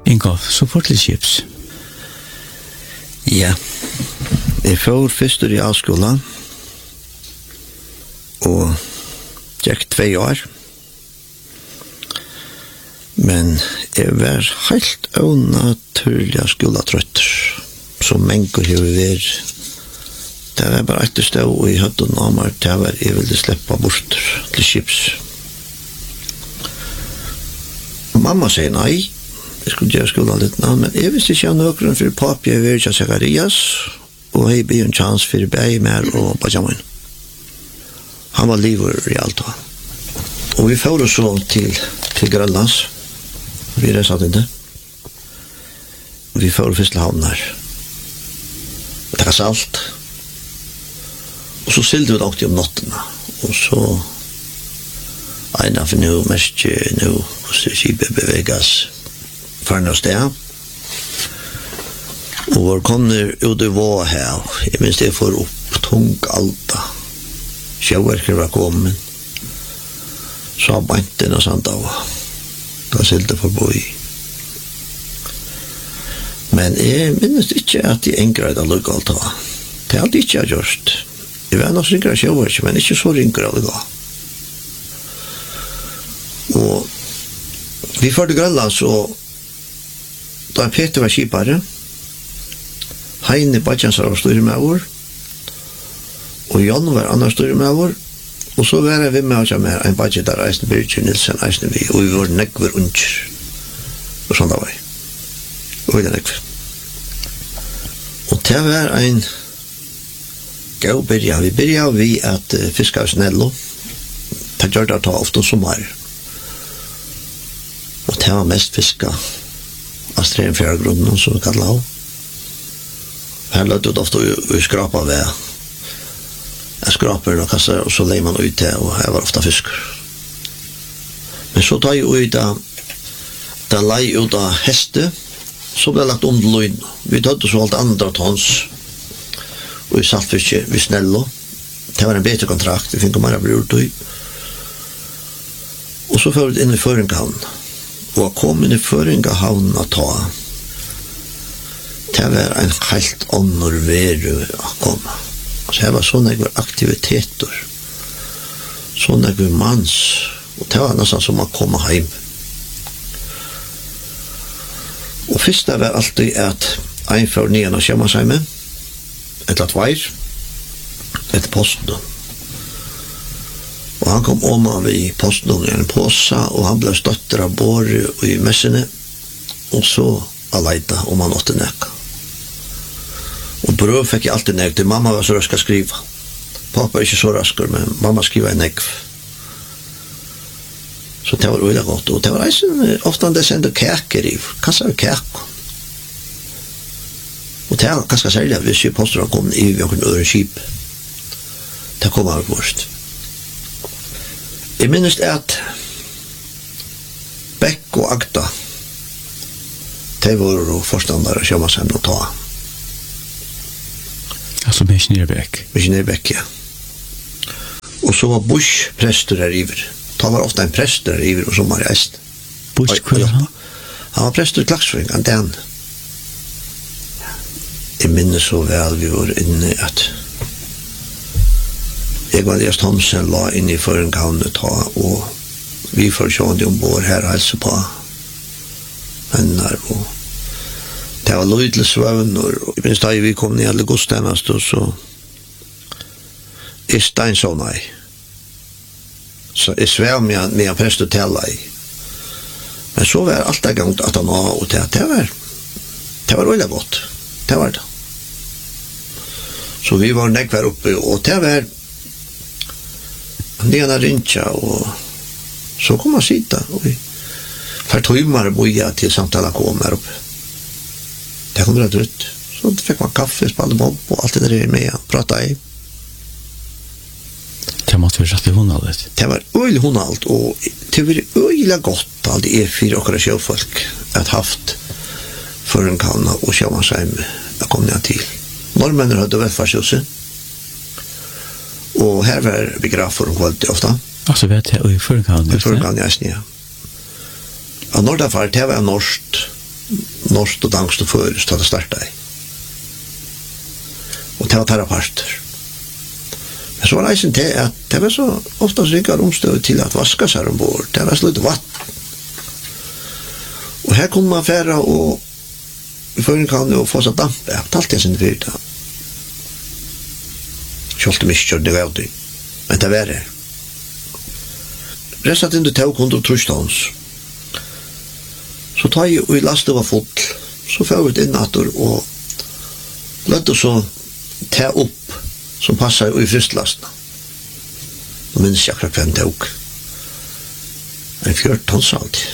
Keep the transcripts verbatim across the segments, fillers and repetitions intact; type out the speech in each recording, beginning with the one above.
Ingolf, så fort til skips. Ja, jeg får først i avskolen, og gikk tve år. Men jeg var helt unaturlig skoletrøtter, som menker har vært. Det var bare etter stå, og jeg hadde noe mer til å være, jeg ville slippe bort til skips. Mamma sier nei, jeg skulle gjøre skolen litt nå, men jeg visste ikke noe grunn for papi, jeg var ikke Zacharias, og jeg ble en chans for Bei mer og Benjamin. Han var livet i alt. Og vi får oss så til, til Grønlands. Vi reiste inn det. Vi får først til havnen her. Det var salt. Og så sylte vi nok om nottene. Og så ena for nå, mest nå, hvordan skipet beveges for noe sted. Og vår kommer ut i vår her. Jeg minns det får opp tung alta. Sjøverker var kommet. Så har banten og sånt av. Da sylte forbi. Men jeg minnes ikke at de enkere hadde lukket alt av. Det hadde ikke jeg gjort. Jeg var nok ringere sjøverker, men ikke så ringere alle ga. Og vi førte Grønland, så da Peter var skipare, Heine Badjansar var styrer med vår, og Jan var annan styrer med vår, og så var jeg ved med oss med en badje der Eisen Birgir Nilsen, Eisen vi, og vi var nekver unger, og sånn da var jeg. Og vi var nekver. Og det var en gau byrja. Vi byrja vi at uh, fiska snello, det gjør det ta ofte sommer. Og det var mest fiska av strenfjærgrunnen, som vi kallet av. Her lødde det ofte å skrapa ved. Jeg skraper og kasser, og så leier man ut det, og her var ofte fisker. Men så tar jeg ut da, da lei ut av heste, så ble det lagt om til løgn. Vi tødde så alt andre tons, og vi saltfiske ved Snello. Det var en bedre kontrakt, vi fikk mer av brortøy. Og så fører vi inn i Føringehavn. Og å komme inn i Føringehavn og ta, det var en helt ånder veru å komme. Så det var sånne aktiviteter, sånne mans, og det var nesten som å komme hjem. Og først det var alltid at en for nyan av Kjemmersheimen, et eller tveir, etter posten. Og han kom om av i posten i en påsa, og han ble støtter av båre i messene, og så aleita om han åtte nekka. Og brød fikk jeg alltid nekk til mamma var så rask å skriva. Pappa er ikke så raskere, men mamma skriva en nekk. Så det var veldig godt. Og det var eisen, ofte han det sendte kaker i, kasser kaker. Og det var ganske særlig at hvis vi påstår han kom i vi har en øre skip. Det kom av vårt. Jeg minnes at Bekk og Agda, det var forstandere Kjemmersheimen å ta. Altså Missionerbæk. Missionerbæk, ja. Og så var Bush prester her iver. Da var ofte en prester her iver, og så var jeg est. Bush, hva er han? Han var prester i Klaksving, han den. Jeg minnes så vel vi var inne at jeg var Elias Thomsen la inn i Føringehavn og ta, og vi får sjående ombord her og helse på venner og det var lydelig svøvn, og jeg minns da vi kom ned alle godstjenest, og så jeg stein så nei. Så jeg svev med, med en prest og tella i. Men så var alt det gangt at han var, og det, det var det var veldig godt. Det var det. Så vi var nekk her oppe, og det var nena rinja, og så kom han sitta, og vi for tøymere boja til samtala kom her oppe. Det kom rett ut. Så fikk man kaffe, spalte bob, og alt det der med, prata i. Det måtte være rett i hundalt. Det var øyelig hundalt, og det var øyelig godt alt det er fire okra sjøfolk at haft Føringehavn og Kjemmersheimen å komme ned til. Norrmennene hadde velferdshuset, og her var begrafer og kvalitet ofte. Altså vet jeg, og i Føringehavn? I Føringehavn, ja. Av Nordafar, det var norskt, norsk og dansk og føres til å starte. Og det var teraparter. Men så var det eisen til at det var så ofte ringer omstøy til at vaska seg ombord. Det var slutt vatt. Og her kunne man fære og i føren kan jo få seg dampe. Jeg fortalte jeg sin fyrta. Kjolte mye kjørte det var det. Men det var det. Restet inn til tog hundre trusståns. Så tar jeg og i lastet var fot. Så får vi inn natter og løtte så ta opp som passar i frystlastene. Nå minns jeg akkurat hva en tog. En fjørt tons alltid.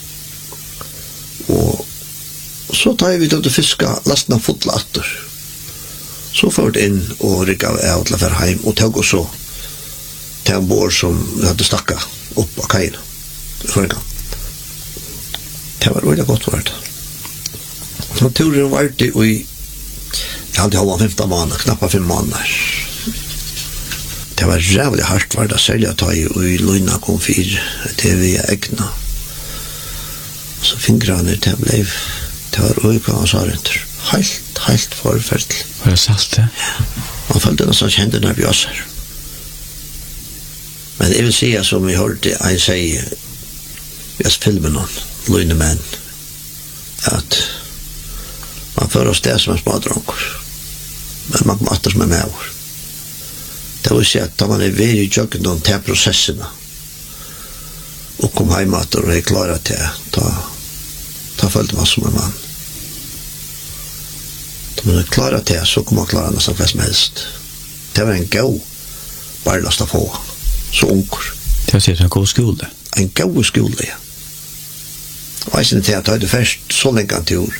Og så tar vi til å fiske lastene fotla atter. Så får vi inn og rikka av til å være heim og tog også til en bord som vi hadde stakket opp av kajen i forrige gang. Det var veldig godt vært. Så turen var det i jeg hadde halva femten måneder, knappa fem måneder. Det var rævlig hardt var det selv å ta i og løgna kom fyr til vi egna. Så fingrene til ble det var øyka og sarenter. Helt, helt forferdelig. Var det salt det? Ja. Man følte nesten kjente når vi oss her. Men jeg vil si som vi hørte en sier vi har filmen om løgne menn at man fører oss det som er smadronker men man kommer atter som er med over. Det vil si at da man er veldig jøkken om til prosessene og kom hjem atter og er klar til da, da følte man som en mann. Da man er klar til så kommer man klare nesten hva som helst. Det var en god barlast å få så unger. Det var sikkert en god skole. En god skole, ja. Og jeg synes til at jeg hadde først så lenge en tur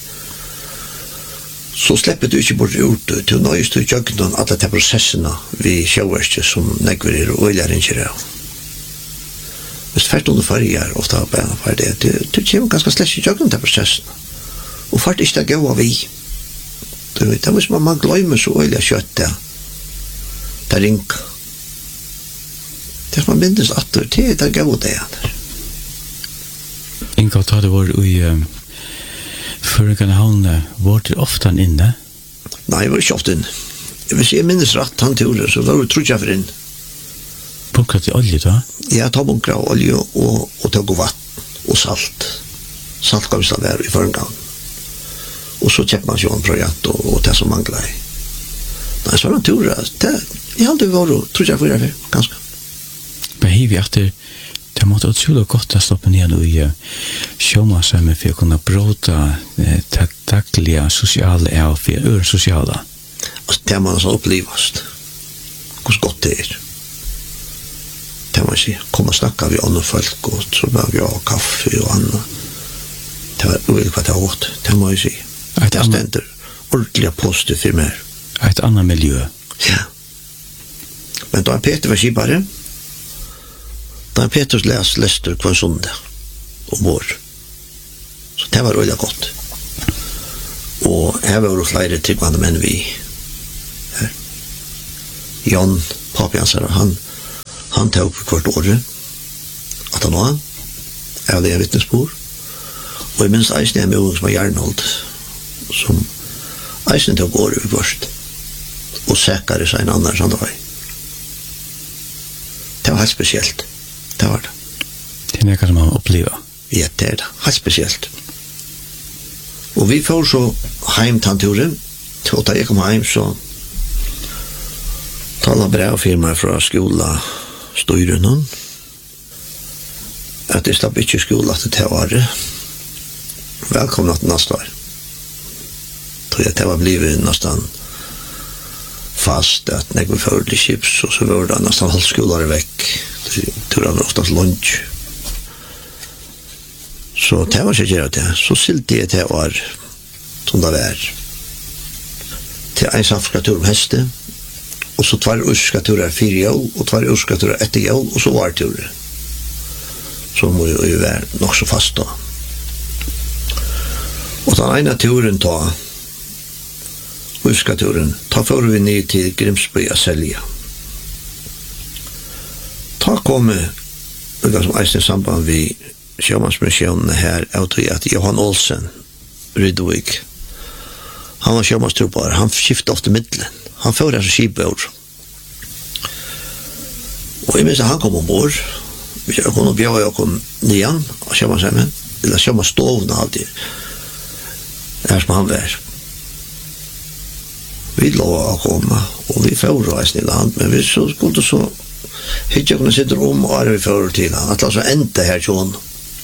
så slipper du ikke bort ut til nøyest du gjør noen alle de prosessene vi sjøverste som negver og øyler ikke av. Hvis først under farger ofte har beina for det, du, du kommer ganske slett ikke gjør de prosessene. Og først ikke det går av vi. Du vet, det er hvis man, man glemmer så øyler kjøttet, det er ringa. Det er som man bindes atter til, det er går det. Inga tar det var i um, Føringene havne, var det ofte han inne? Nei, jeg var ikke ofte inne. Hvis jeg minnes rett han til ordet, så var det trodde jeg for inn. Bunkret til olje da? Ja, ta bunkret av olje og, og tog og vatten og salt. Salt kan vi stå være i føringen. Og så kjøper man seg en projekt og, og det som mangler. Nei, så var det tur. Det, jeg hadde vært, trodde jeg for det, ganske. Men hiv jeg etter det måtte utrolig godt å stoppe ned i uh, sjåmansømme for å kunne bråta uh, det daglige sosiale av for øre sosiale. Altså, det man så opplevast. Hvor godt det er. Det man sier. Kom og snakka vi andre folk og så var vi av kaffe og annet. Det var uvillig hva det var godt. Det må jeg si. Det stender ordentlig positivt for meg. Et annet miljø. Ja. Men da Peter var skipare, da Petrus les Lester hver sondag om vår. Så det var veldig godt. Og her var det flere tryggvande menn vi her. Jan, papi hans her, han, han tar opp hvert året at han var jeg hadde en vittnesbord. Og jeg minns eisen jeg med ungen som var Jernhold, som eisen tok året først og sækere seg en annen sånn dag. Det var helt spesielt. Det var det. Det er noe som man opplever. Ja, det er det. Helt spesielt. Og vi får så heim til turen. Og da jeg kom heim, så taler brevfirmaet fra skola styren at jeg slapp ikke skola til det året. Velkommen til neste år. Tror jeg det var blivet nesten fast at når vi førte chips, og så var det nesten halv skoler vekk. Tror han oftast lunch. Så det var ikke gjerne det. Så silte jeg til år som det var. Til en samskatur om heste, og så tvar urskaturer fire jól, og tvar urskaturer etter jól, og så var turer. Så må jo være nok så fast da. Og den ene turen ta, urskaturen, ta får vi ned til Grimsby og Selja. Ta komme det som eisen i samband vi sjømannsmisjonene her av til at Johan Olsen Rydvik. Han var sjömanstruppar. Han skiftade ofta middelen. Han får alltså skipbord. Och i minst han kom ombord. Vi kör kon och bjöd jag kom nian och sjömanshemmen. Eller sjömanstovna alltid. Här som han var. Vi låg att komma. Och vi får reisen i land. Men vi så skulle så hitta kunna sitta om och är vi får till han. Att alltså inte här tjån.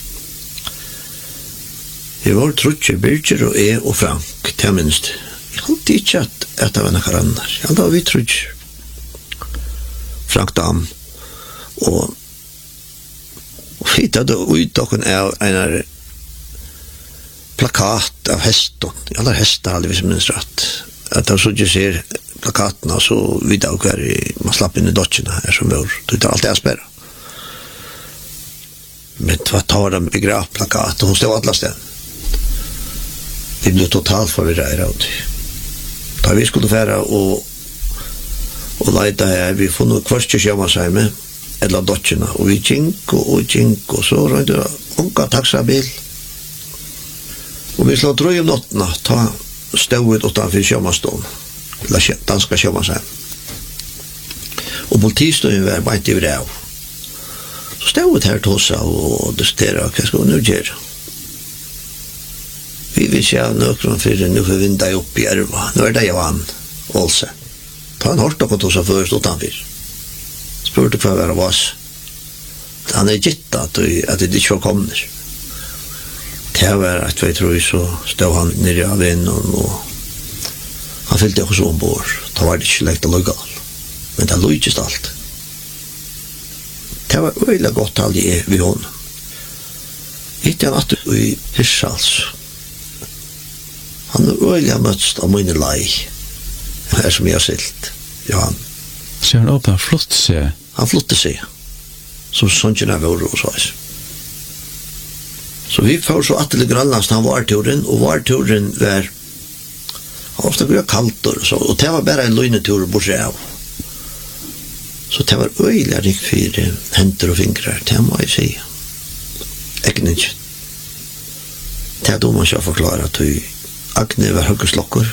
Vi var trutcher, Birger och E och Frank, till minst. Jag har inte inte att äta vänner karannar. Jag var vi trutcher. Frank Dam. Och och hittade ut och en en plakat av häston. Alla hästar hade vi som minst rätt. Att de så ju ser plakaterna så vidare och är man slapp in i dotcherna här som var. Det är alltid att spärra. Men vad tar de begrav plakat och hon stod alla ställen. Vi blev totalt förvirrade ut. Då vi skulle färra och och leta här vi får nog kvarts till Sjömansheimen eller dotcherna och vi gink och, och gink och så rörde onka taxabil. Och vi slår tro i nottena ta stået utanför Sjömanstån eller danska Sjömansheim. Och politistöjen var bara inte över av. Så stået här tossa och diskutera vad ska vi nu göra. Vi vill se nökron för nu för vinda upp i Erva. Nu är det jag vann. Olse. Ta en hårt och tossa först utanför. Spurte för vad det var. Han är gitta att det inte så kommer. Det var att vi tror så stod han nere av en och han fyllde oss ombord. Det var inte lätt att lugga. Men det låg just allt. Det var väldigt gott att ge vid honom. Hittade han att i Hirschals. Han är väldigt mötst av min laj. Här som jag har sett. Ja. Så han öppnar flott sig? Han flotte sig. Som sånt var hos oss. Så vi får så att det grannast han var turen och var turen var ofta blir kallt och så och det var bara en lönetur bort av. Så det var öjligt rikt för händer och fingrar, det må jag säga. Äggen inte. Det är då man ska förklara att Agne var höggeslockor.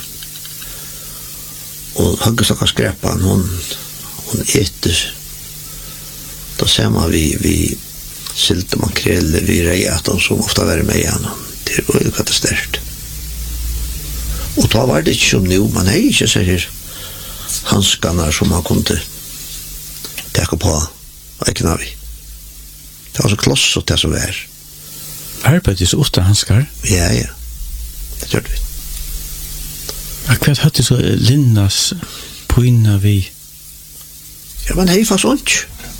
Och höggeslockar skräpan, hon, hon äter. Då ser man vi, vi sylte makrell, vi rejaton som ofta var med igen. Det är öjligt katastroft. Och då var det inte som nu, man är inte så här handskarna som man kunde täcka på äckna vi. Det var så kloss och det som var. Arbetet så ofta handskar? Ja, ja. Det gör vi. Akkurat hade så Linnas poina vi? Ja, men hej fast ont.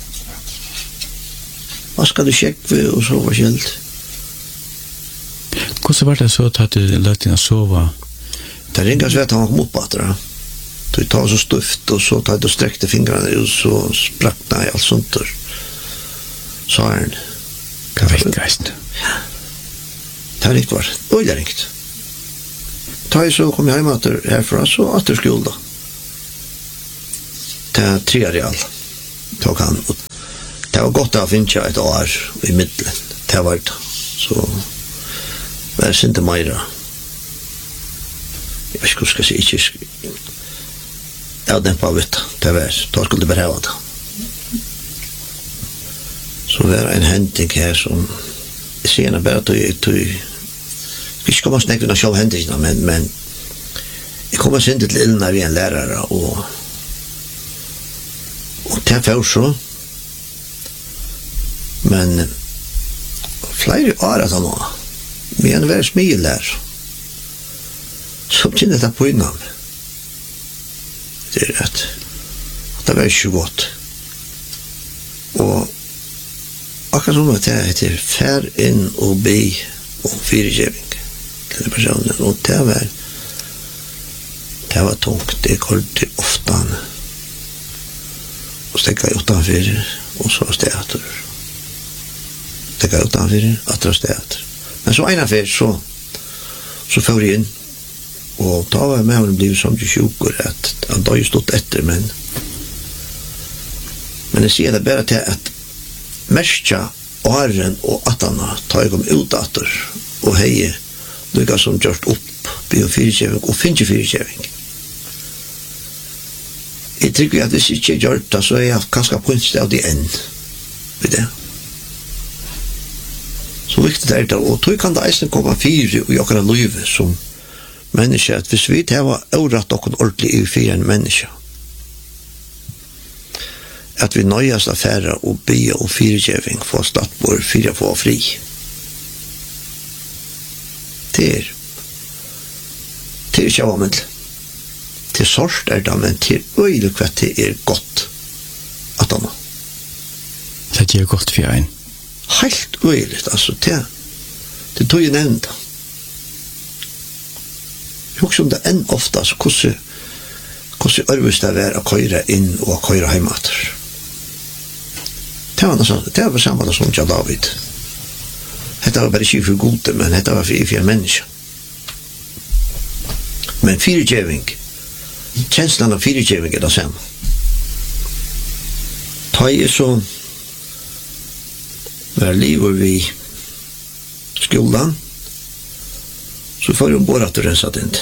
Vad ska du checka och så var skällt? Hur så var det så att du lät dina sova? Det ringas vet han kom upp att det. Du tar så stuft och så tar du sträckte fingrarna och så sprackna i allt sånt där. Så är det. Kan väckas. Ja. Det är riktigt var. Oj, det är riktigt. Ta i så kom jag hem att härifrån så att du skulle då. Det är tre real. Tog han. Det var gott att finna ett år i mitten. Det var det. Så var det inte mer. Jag vet inte hur jag ska säga. Ja, den var vitt. Det var det. Då skulle det behöva det. Så var det en händning här som senare bara tog vi ska komma snäcka och själv händelserna, men, men jag kommer sen till Ilna vid en lärare och och det var så men flera år att han var men han var smil där så kände det på innan det är rätt det var ju gott och akkurat som att det heter fär in och be och fyrtjävning den personen och det var det var tungt det kollte ofta och stäcka utanför och så teater stäcka utanför att det teater men så ena för så så får jag in och ta var med och blev som ju sjuk att han då ju stått efter men men det ser det bara till att mestja åren och attarna tar jag om utdator och hej Lykka som gjort opp, be om fyrirkjeving og finne fyrirkjeving. Jeg tror at hvis jeg ikke gjør det, så er jeg kanskje punkt av det enn. Ved det. Så viktig er det, og tog kan det eisen komme fire i akkurat livet som menneske, at hvis vi tar året noen ordentlig i fire enn menneske, at vi nøyes affære og be og fyrirkjeving for at vår fire får fri. Det er det er ikke avmennelig. Det er sorst er det, men det er øyelig hva det er godt at han har. Det er godt for en. Helt øyelig, altså, det det tog jeg nevnt. Jeg husker om det enn oftast, hvordan hvordan arbeids det er å køyre inn og å køyre heimater. Det var noe sånt, det var samme som Jan David. Dette var bare ikke for gode, men dette var for for mennesker. Men fyrirgeving, kjenslan av fyrirgeving er det samme. Ta i så var livet vi skolan, så får hun bare at du renset inn.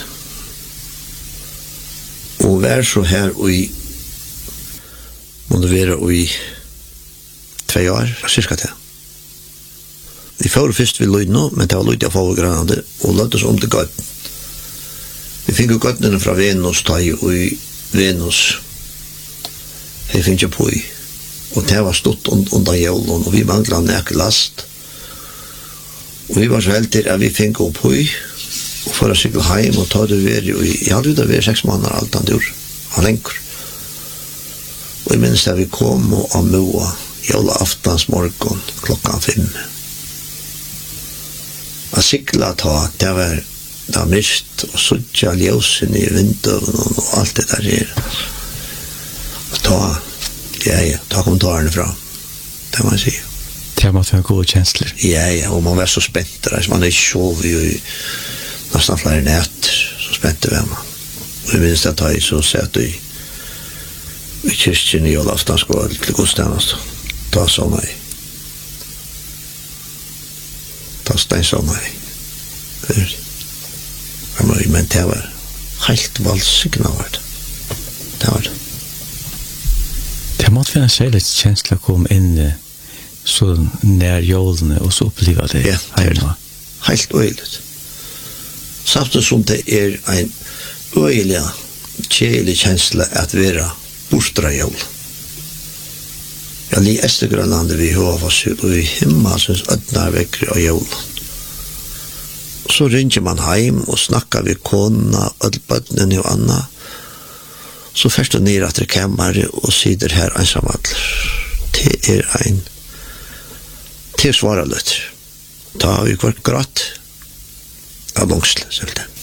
Og vær så her og i må det være og i tve år, cirka det. Vi får først vi løyd nå, men det var løyd jeg får grannet, og løyd oss om til gøtten. Vi fikk jo gøttene fra Venus, ta i og i Venus. Jeg finner ikke på i. Og det var stått under jævlen, og vi manglet nække last. Og vi var så heldige at vi fikk opp på i, og for å sykle hjem, og ta det ved i, jeg hadde jo det ved seks måneder alt han gjorde, han lenger. Og jeg minnes da vi kom og amoa, jævla aftens morgen, klokka fem. Jeg sykla ta, det var det var mist, og suttja ljøsen i vindøven, og alt det der her. Og ta, ja, ja, ta kommentarene fra, det må jeg si. Det måtte være gode kjensler. Ja, ja, og man var så spent der, man er ikke sovet jo i nesten flere nætter, så spente vi man. Og jeg minns at jeg så sett i i kyrkjen i Olaftanskål til godstjenest, ta sånn jeg. Ta stein sånn jeg. Men det var helt valgsikkene var det. Det var det. Det måtte være en særlig kjensle å komme inn så nær jålene og så oppleve det. Ja, det er det. Helt øyelig. Samtidig som det er en øyelig kjelig kjensle at være bortstra jål. Ja, li Estergrønlandet vi har oss og i himmelsens ødnar vekkere av jål. Så ringer man heim og snakker vi kona, ødelbøttene og anna. Så først og ned etter kammeret og sitter her ensamhandler. Det er en til svaret litt. Da har vi kvart gratt av langsle, selv det.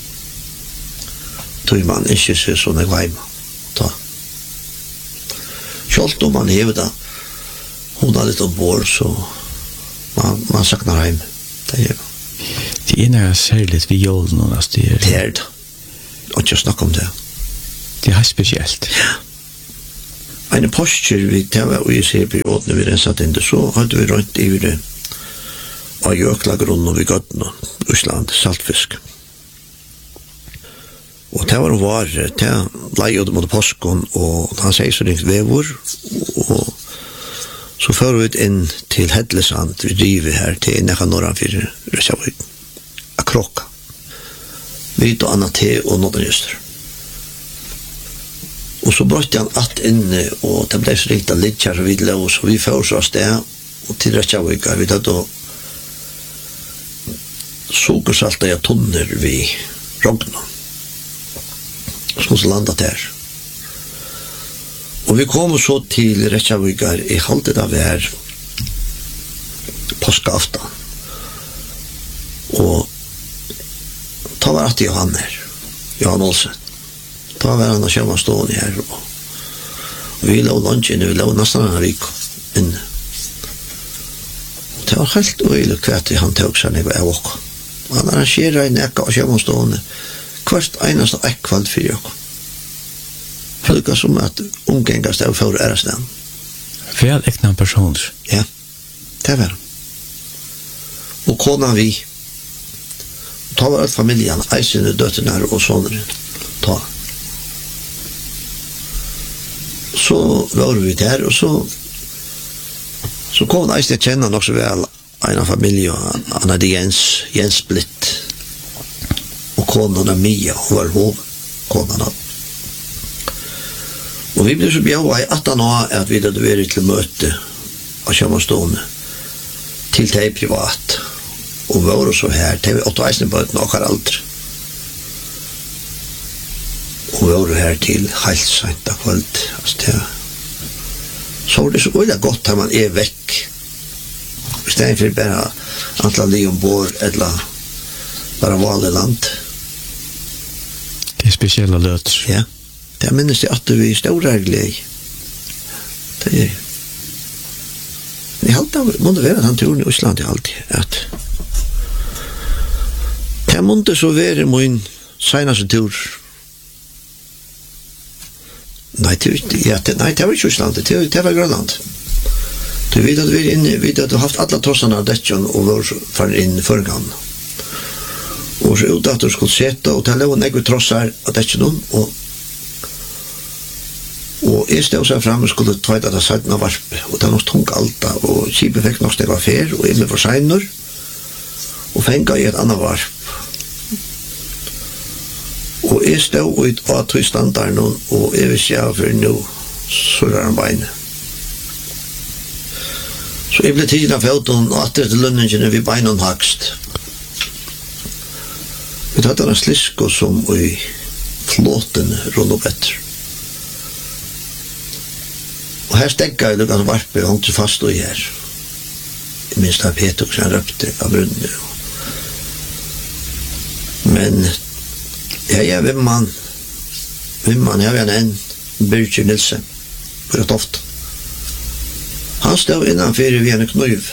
Tog man ikke se sånn jeg var hjemme. Da. Selv om man hever da, hun har litt ombord, så man, man saknar hjemme. Det gjør man. Det ene er særlig vi jålen og det er... Det er det. Og ikke snakke om det. Det er spesielt. Ja. En postur vi tava og i C P åtne vi rensat inn det, så hadde vi rønt i det av jøklagrunn og vi gøtten og Øsland, saltfisk. Og det var vare, det leie mot påskon, og han sier så ringt vevor, og så fører vi inn til Hedlesand, vi driver her til nekka norran fyrir Røsjavøy, a krokka. Vi tar anna te og nåden jøster. Og så brøtte han att inne, og det ble så riktig litt her, og vi lå, så vi fører så av sted, og til Røsjavøy, vi tar da sukersalta i tunner vi rogna, som så landet der. Og vi kom så til Reykjavíkar i halvdelt av hver påskeaftan. Og ta var at Johan her, Johan Olsen. Ta var han og kjømmer stående her. Og, og vi lå lunch inne, vi lå nesten en vik inne. Det var helt øyelig kvært han tog seg når jeg var. Han arrangerer en ekka og kjømmer stående hvert eneste ekkvald for jeg. Lukka som at omgengast av for æresnæm. Vel ekna personer. Ja, det var. Og kona vi. ta var alt familjen, eisene, døtterne og sånne, ta. Så var vi der, og så så kom han eisene kjenne nok så vel en av familien, han hadde Jens, Jens Blitt, og konen av Mia, hun var hov, konen av. Og vi ble så bjøret i atten år at vi hadde vært til møte av Kjømmerstående, til det privat, og vi var så her, til vi åtte eisene bøten og har aldri. Og vi var her til helt sent av kveld, altså det så var det så veldig godt at man er vekk, i stedet for bare antall liv ombord, eller bare vanlig land. Det er spesielle løter. Ja, det minnes jeg at vi står her glede. Det er men jeg halte av, måtte være den turen i Osland alltid, at det måtte så være min seneste tur. Nei, det, ja, det, nei, det var ikke Osland, det, det var Grønland. Du vet at vi er inne, vet at du har haft alle trossene av Detjon og var for inn i førgang. Og så ut at du skulle sette, og det lå en egen trosser av Detjon, og og jeg stod seg frem og skulle ta det av siden av varpe, og det var nok tung alt, og kjipet fikk nok steg av fer, og jeg ble for senere, og fengt i et annet varp. Og jeg stod ut av tog standarden, og jeg visste jeg for nå, så er han beinet. Så jeg ble tidlig av foten, og etter til lønningene vi beinet hakst. Vi tatt en slisko som i flåten rundt opp etter. Og her stegget jeg lukket varpe og hongte fast og her. Jeg minst av Peter som han røpte av brunnen. Men jeg er vimman, vimman, jeg er en Birgir Nilsen, for et ofte. Han stod innanfyr ved en knuv.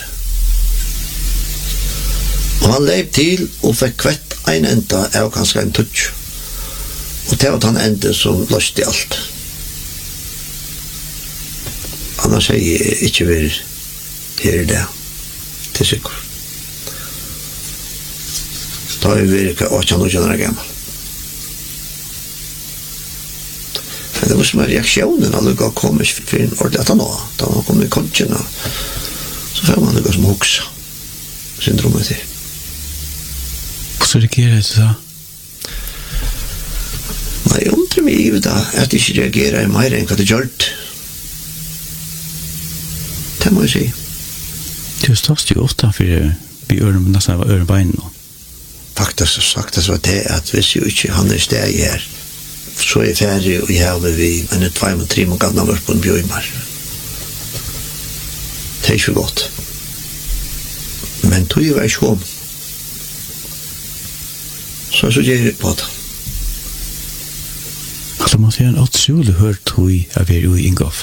Og han leip til og fikk kvett en enda av kanskje en touch. Og det var han enda som løst i alt. Annars er jeg ikke vært her i det, til sikker. Da er vi ikke åttan og kjenner gammel. Men det var som en reaksjonen alle gav kommet for en ordentlig at han var. Da han kom i kodgen, så får man noe som hoksa syndromet til. Hvordan reagerer det da? Nei, jeg undrer meg i det at jeg ikke reagerer mer enn hva det gjør. Det må jeg si. Du ståst jo ofte for vi øren, nesten var øren bein nå. Faktisk sagt det var det at hvis jo ikke han er steg her, så er jeg ferdig og jeg har vi en tvei og tre måneder gammel vært på en bjøymar. Det er ikke godt. Men tog jeg var ikke om. Så så gjør jeg på det. Altså man sier en åttsjule hørt tog av er jo i Ingoff.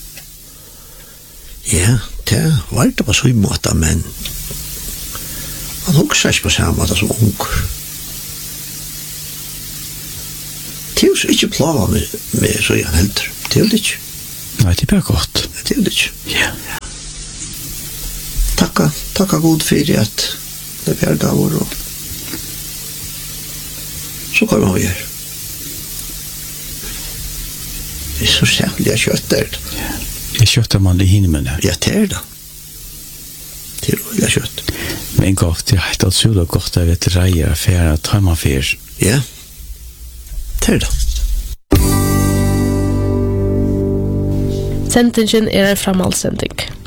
Ja, det var det på så i måte, men han hokser ikke på samme måte som unger. Det er jo ikke plaga med, med så igjen helter. Det er det ikke. Nei, det er bare godt. Det er det ikke. Ja. Takka, takka god for at det er per gaver og så kan man gjøre. Det er så særlig jeg kjøtter det. Ja. Jeg kjøtter man det hinne her. Ja, det er det. Det er rolig kjøtt. Men Ingoff, det er helt så godt at vet reier affære, tar man fyr. Ja, det er det. Sendingen er en framhaldsending.